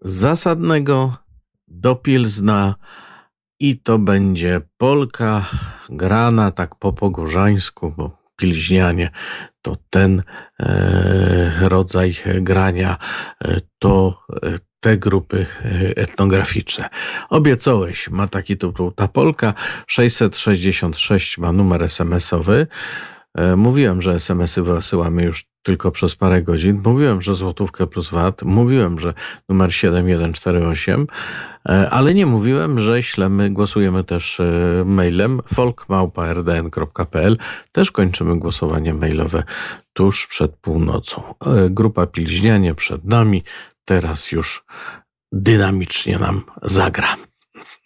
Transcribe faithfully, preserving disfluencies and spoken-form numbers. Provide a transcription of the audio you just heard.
zasadnego do Pilzna i to będzie polka grana tak po pogórzańsku, bo pilźnianie to ten e, rodzaj grania, e, to e, te grupy etnograficzne. Obiecałeś, ma taki tytuł ta polka, sześćset sześćdziesiąt sześć ma numer es em esowy. Mówiłem, że es em esy wysyłamy już tylko przez parę godzin. Mówiłem, że złotówkę plus V A T. Mówiłem, że numer siedem jeden cztery osiem. Ale nie mówiłem, że ślemy, głosujemy też mailem folk małpa er de en kropka pe el. Też kończymy głosowanie mailowe tuż przed północą. Grupa Pilźnianie przed nami. Teraz już dynamicznie nam zagra.